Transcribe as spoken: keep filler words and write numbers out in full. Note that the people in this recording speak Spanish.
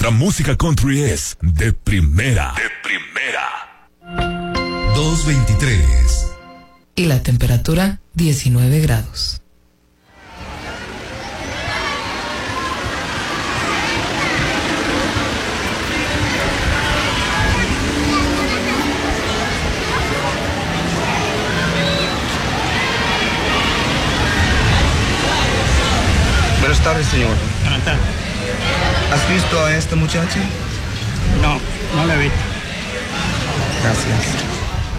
nuestra música country es de primera. De primera. dos veintitrés. Y la temperatura, diecinueve grados. Buenas tardes, señor. Buenas tardes. ¿Has visto a esta muchacha? No, no la he visto. Gracias.